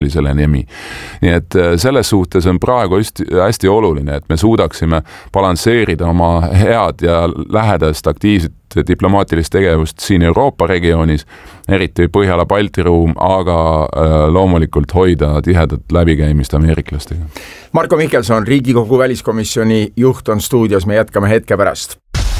selle nimi. Nii et selles suhtes on praegu hästi oluline, et me suudaksime balansseerida oma head ja lähedast aktiivset diplomaatilist tegevust siin Euroopa regioonis, eriti Põhjala-Balti ruum, aga loomulikult hoida tihedat läbikäimist ameeriklastega. Marko Mihkelson, Riigikogu väliskomisjoni juht on stuudios, me jätkame hetke pärast.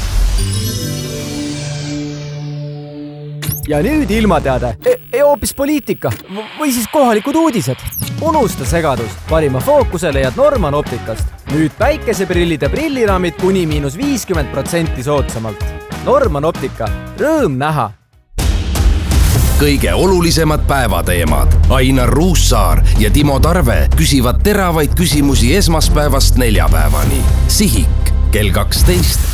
Ja nüüd ilmateade. Hoopis poliitika või siis kohalikud uudised. Unusta segadus. Parima fookuse leiad Norman Optikast. Nüüd päikeseprillide prilliraamid kuni –50% soodsamalt. Norman Optika. Rõõm näha. Kõige olulisemad päevateemad. Ainar Ruussaar ja Timo Tarve küsivad teravaid küsimusi esmaspäevast neljapäevani. Sihik kell 12.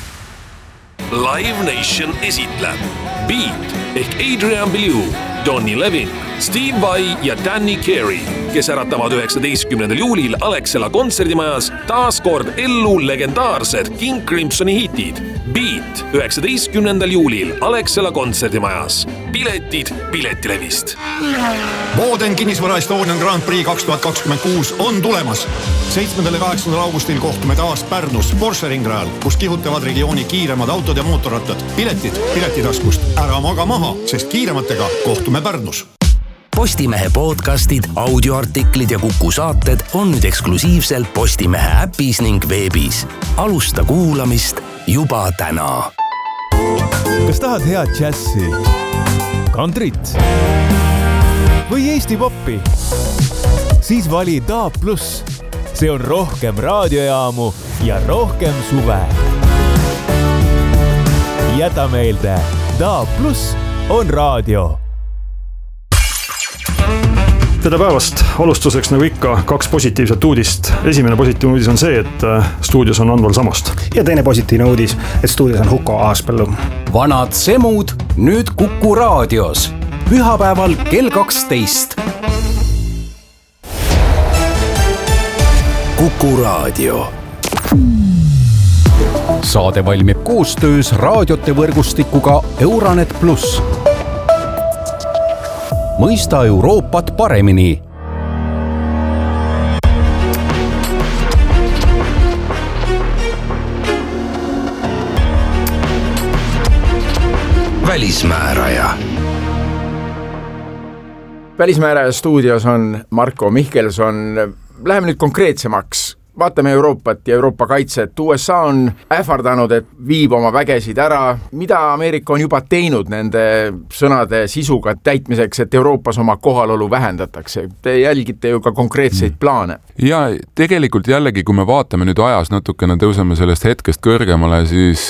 Live Nation esitleb Beat ehk Adrian Belew, Donny Levin, Steve Vai ja Danny Carey, kes äratavad 19. juulil Alexela kontserdimajas taas kord ellu legendaarsed King Crimsoni hitid. Beat 19. juulil Alexela kontserdimajas. Piletid Piletilevist. Boden Kinnisvara Estonian Grand Prix 2026 on tulemas. 7. ja 8. augustil kohtume taas Pärnus Porsche ringrajal, kus kihutavad regiooni kiiremad autod ja mootorrattad. Piletid Piletitaskust. Ära maga maha, sest kiirematega kohtume Pärnus. Postimehe podcastid, audioartiklid ja Kuku saated on nüüd eksklusiivselt Postimehe äpis ning veebis. Alusta kuulamist juba täna. Kas tahad head džässi, kantrit või Eesti poppi? Siis vali DAB+. See on rohkem raadiojaamu ja rohkem suve. Jäta meelde, DAB+ on raadio. Tere päevast! Alustuseks nagu ikka 2 positiivset uudist. Esimene positiivne uudis on see, et stuudios on Anval Samost. Ja teine positiivne uudis, et stuudios on Huko Aaspõllu. Vanad semud nüüd Kuku raadios. Pühapäeval kell 12. Kuku raadio. Saade valmib koostöös raadiote võrgustikuga Euranet Plus. Mõista Euroopat paremini. Välismääraja. Välismääraja stuudios on Marko Mihkelson. Läheme nüüd konkreetsemaks. Vaatame Euroopat ja Euroopa kaitset. USA on ähvardanud, et viib oma vägesid ära. Mida Ameerika on juba teinud nende sõnade sisuga täitmiseks, et Euroopas oma kohalolu vähendatakse? Te jälgite ju ka konkreetseid plaane. Ja tegelikult jällegi, kui me vaatame nüüd ajas natukene, tõuseme sellest hetkest kõrgemale, siis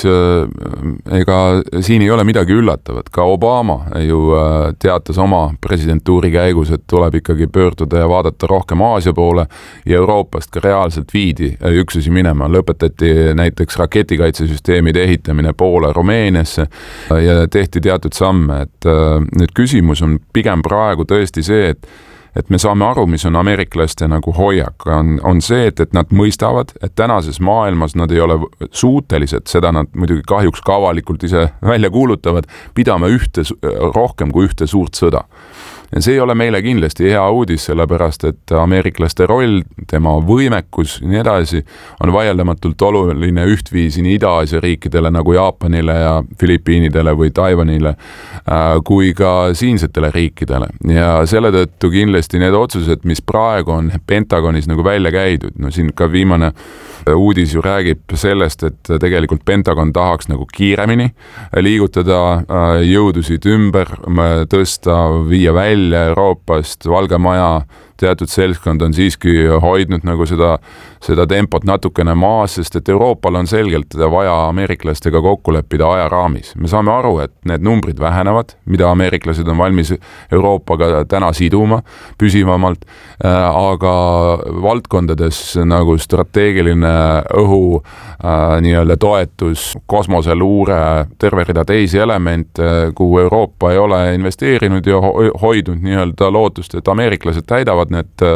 ega siin ei ole midagi üllatavat. Ka Obama ju teatas oma presidentuuri käigus, et tuleb ikkagi pöörduda ja vaadata rohkem Aasia poole ja Euroopast ka reaalselt viidi üksusi minema. Lõpetati näiteks raketikaitsesüsteemide ehitamine Poola Rumeeniasse ja tehti teatud samme. Et nüüd küsimus on pigem praegu tõesti see, et me saame aru, mis on ameeriklaste nagu hoiak. On see, et nad mõistavad, et tänases maailmas nad ei ole suutelised, seda nad muidugi kahjuks ka avalikult ise välja kuulutavad, pidama rohkem kui ühte suurt sõda. Ja see ei ole meile kindlasti hea uudis, sellepärast, et ameeriklaste roll, tema võimekus ja nii edasi on vaieldamatult oluline ühtviisi nii Ida-Aasia riikidele nagu Jaapanile ja Filipiinidele või Taiwanile kui ka siinsetele riikidele. Ja selle tõttu kindlasti need otsused, mis praegu on Pentagonis nagu välja käidud, no siin ka viimane uudis ju räägib sellest, et tegelikult Pentagon tahaks nagu kiiremini liigutada jõudusid ümber, tõsta, viia välja Euroopast. Valge Maja teatud seltskond on siiski hoidnud nagu seda tempot natukene maas, sest et Euroopal on selgelt vaja ameeriklastega kokku leppida ajaraamis. Me saame aru, et need numbrid vähenevad, mida ameeriklased on valmis Euroopaga täna siduma püsivamalt, aga valdkondades nagu strateegiline õhu nii-öelda toetus, kosmoseluure, terve rida teisi elemente, kuhu Euroopa ei ole investeerinud ja hoidnud nii-öelda lootust, et ameeriklased täidavad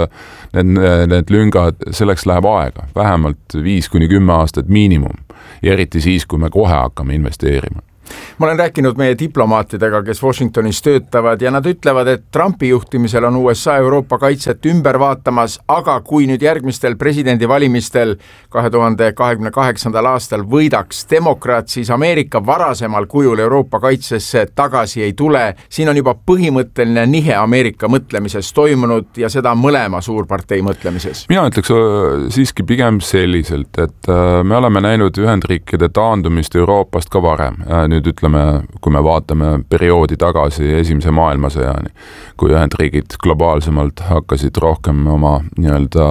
need lüngad, selleks läheb aega, vähemalt 5-10 aastat miinimum ja eriti siis, kui me kohe hakkame investeerima. Ma olen rääkinud meie diplomaatidega, kes Washingtonis töötavad ja nad ütlevad, et Trumpi juhtimisel on USA Euroopa kaitset ümber vaatamas, aga kui nüüd järgmistel presidendivalimistel 2028. aastal võidaks demokraat, siis Ameerika varasemal kujul Euroopa kaitsesse tagasi ei tule. Siin on juba põhimõtteline nihe Ameerika mõtlemises toimunud ja seda mõlema suurpartei mõtlemises. Mina ütleks siiski pigem selliselt, et me oleme näinud Ühendriikide taandumist Euroopast ka varem. Nüüd ütleme, kui me vaatame perioodi tagasi esimese maailmasõjani, kui Ühendriigid globaalsemalt hakkasid rohkem oma nii-öelda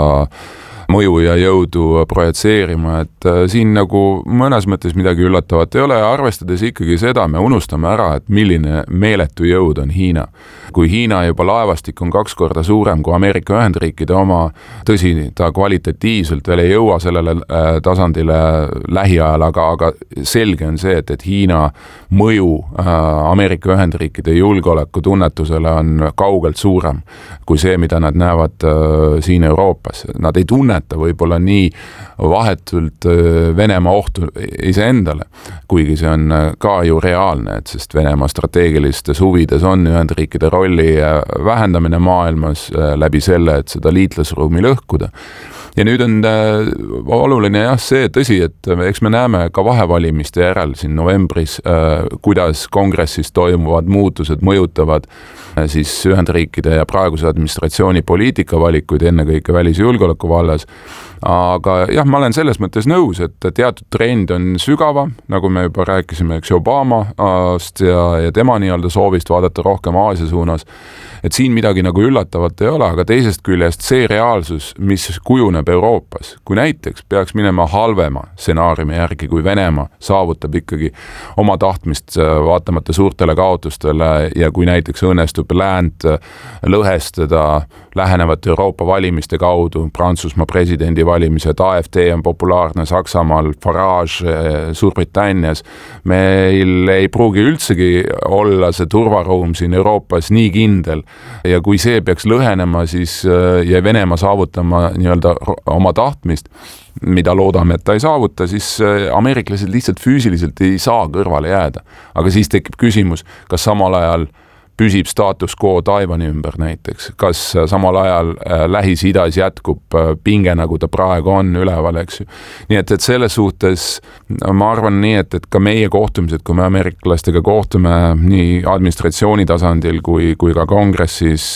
mõju ja jõudu projitseerima, et siin nagu mõnes mõttes midagi üllatavat ei ole, arvestades ikkagi seda, me unustame ära, et milline meeletu jõud on Hiina. Kui Hiina juba laevastik on 2 korda suurem kui Ameerika Ühendriikide oma, tõsi, ta kvalitatiivselt veel ei jõua sellele tasandile lähiajal, aga selge on see, et Hiina mõju Ameerika Ühendriikide julgeoleku tunnetusele on kaugelt suurem kui see, mida nad näevad siin Euroopas. Nad ei tunne võib-olla nii vahetult Venemaa ohtu iseendale, kuigi see on ka ju reaalne, et sest Venemaa strateegilistes huvides on Ühendriikide rolli vähendamine maailmas läbi selle, et seda liitlasruumi lõhkuda. Ja nüüd on oluline see tõsi, et eks me näeme ka vahevalimiste järel siin novembris, kuidas kongressis toimuvad muutused mõjutavad siis Ühendriikide ja praeguse administratsiooni poliitikavalikuid ennekõike välis- ja julgeoleku vallas. Aga jah, ma olen selles mõttes nõus, et teatud trend on sügavam, nagu me juba rääkisime, eks Obamast ja tema nii-öelda soovist vaadata rohkem Aasia suunas, et siin midagi nagu üllatavat ei ole, aga teisest küljest see reaalsus, mis kujuneb Euroopas, kui näiteks peaks minema halvema stsenaariumi järgi, kui Venemaa saavutab ikkagi oma tahtmist vaatamata suurtele kaotustele ja kui näiteks õnnestub läänt lõhestada lähenevate Euroopa valimiste kaudu, Prantsusmaa presidendi valimised, AfD on populaarne Saksamaal, Farage Suurbritannias, meil ei pruugi üldsegi olla see turvaruum siin Euroopas nii kindel ja kui see peaks lõhenema, siis ja Venemaa saavutama nii-öelda oma tahtmist, mida loodame, et ta ei saavuta, siis ameeriklased lihtsalt füüsiliselt ei saa kõrvale jääda. Aga siis tekib küsimus, kas samal ajal püsib status quo Taiwani ümber näiteks, kas samal ajal Lähis-Idas jätkub pinge, nagu ta praegu on üleval, eks ju. Nii et selles suhtes ma arvan nii, et ka meie kohtumised, kui me ameeriklastega kohtume nii administratsiooni tasandil kui ka kongressis,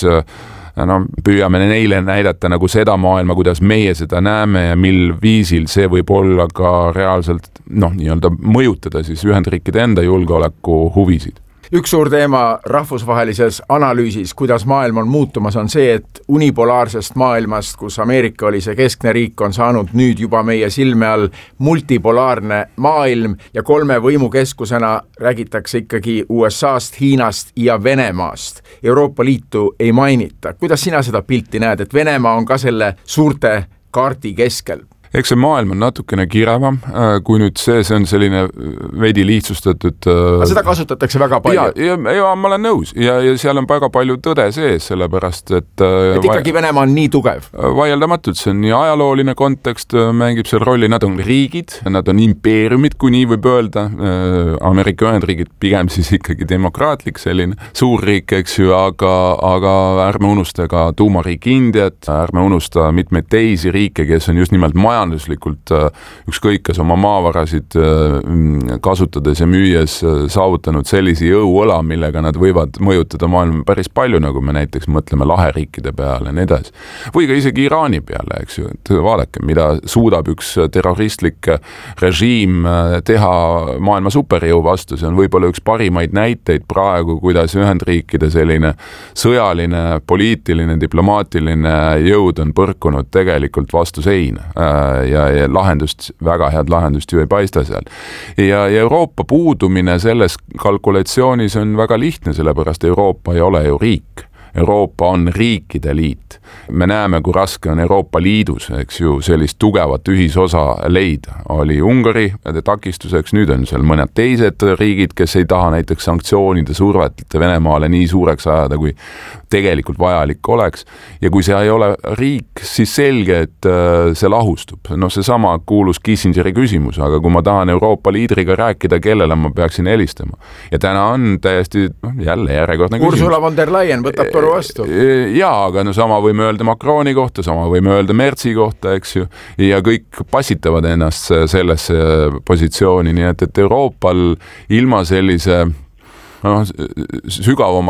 püüame neile näidata nagu seda maailma, kuidas meie seda näeme ja mil viisil see võib olla ka reaalselt nii-öelda mõjutada siis Ühendriikide enda julgeoleku huvisid. Üks suur teema rahvusvahelises analüüsis, kuidas maailm on muutumas, on see, et unipolaarsest maailmast, kus Ameerika oli see keskne riik, on saanud nüüd juba meie silme all multipolaarne maailm ja 3 võimukeskusena räägitakse ikkagi USA'st, Hiinast ja Venemaast. Euroopa Liitu ei mainita. Kuidas sina seda pilti näed, et Venemaa on ka selle suurte kaardi keskel? Eks see maailm on natukene kirevam, kui nüüd see on selline veidi lihtsustatud... Aga seda kasutatakse väga palju. Ja ma olen nõus ja seal on väga palju tõde sees, sellepärast, et ikkagi Venemaa on nii tugev. Vaieldamatult, see on nii ajalooline kontekst, mängib seal rolli, nad on riigid, nad on impeeriumid, kui nii võib öelda, Ameerika Ühendriigid pigem siis ikkagi demokraatlik selline suurriik, eks ju, aga ärme unusta ka tuumariik Indiat, ärme unusta mitmeid teisi riike, kes on just nimelt majanduslikult ükskõik kas oma maavarasid kasutades ja müües saavutanud sellisi jõuõla, millega nad võivad mõjutada maailma päris palju, nagu me näiteks mõtleme laheriikide peale ja nii edasi. Või ka isegi Iraani peale, eks ju, et vaadake, mida suudab üks terroristlik režiim teha maailma superjõu vastu, see on võib-olla üks parimaid näiteid praegu, kuidas Ühendriikide selline sõjaline, poliitiline, diplomaatiline jõud on põrkunud tegelikult vastu seina. Ja lahendust, väga head lahendust ju ei paista seal. Ja Euroopa puudumine selles kalkulatsioonis on väga lihtne, sellepärast Euroopa ei ole ju riik. Euroopa on riikide liit. Me näeme, kui raske on Euroopa Liidus, eks ju, sellist tugevat ühisosa leida. Oli Ungari takistuseks, nüüd on seal mõned teised riigid, kes ei taha näiteks sanktsioonide survet Venemaale nii suureks ajada, kui tegelikult vajalik oleks. Ja kui see ei ole riik, siis selge, et see lahustub. No seesama kuulus Kissingeri küsimus, aga kui ma tahan Euroopa liidriga rääkida, kellele ma peaksin helistama. Ja täna on täiesti jälle järjekordne küsimus. Ursula von der Leyen võtab toru vastu. Jaa, aga no sama võime öelda Macroni kohta, sama võime öelda Mertsi kohta, eks ju, ja kõik passitavad ennast sellesse positsiooni, nii et Euroopal ilma sellise sügavama